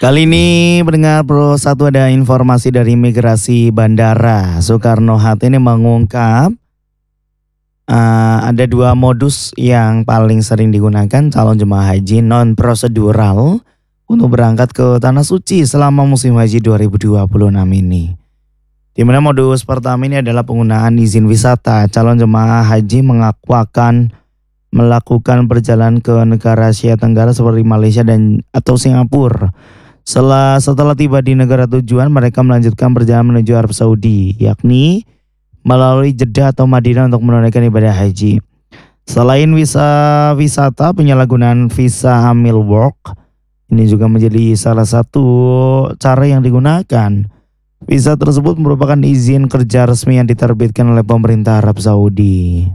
Kali ini pendengar Pro 1 ada informasi dari Imigrasi Bandara Soekarno-Hatta ini mengungkap ada dua modus yang paling sering digunakan calon jemaah haji non prosedural untuk berangkat ke Tanah Suci selama musim haji 2026 ini. Di mana modus pertama ini adalah penggunaan izin wisata. Calon jemaah haji mengaku akan melakukan perjalanan ke negara Asia Tenggara seperti Malaysia dan atau Singapura. Setelah tiba di negara tujuan, mereka melanjutkan perjalanan menuju Arab Saudi, yakni melalui Jeddah atau Madinah untuk menunaikan ibadah haji. Selain wisata, penyalahgunaan visa Amil Work ini juga menjadi salah satu cara yang digunakan. Visa tersebut merupakan izin kerja resmi yang diterbitkan oleh pemerintah Arab Saudi.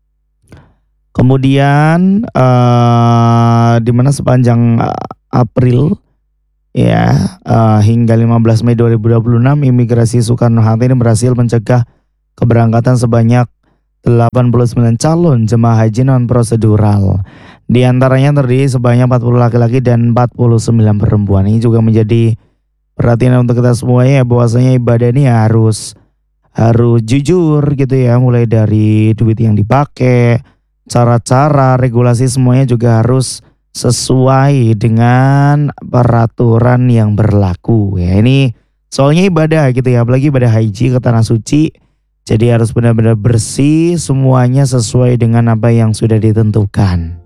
Kemudian di mana sepanjang April hingga 15 Mei 2026 Imigrasi Soekarno-Hatta ini berhasil mencegah keberangkatan sebanyak 89 calon jemaah haji non prosedural. Di antaranya terdiri sebanyak 40 laki-laki dan 49 perempuan. Ini juga menjadi perhatian untuk kita semuanya, bahwasanya ibadah ini harus jujur gitu ya, mulai dari duit yang dipakai, cara-cara, regulasi semuanya juga harus sesuai dengan peraturan yang berlaku ya. Ini soalnya ibadah gitu ya, apalagi ibadah haji ke Tanah Suci. Jadi harus benar-benar bersih, semuanya sesuai dengan apa yang sudah ditentukan.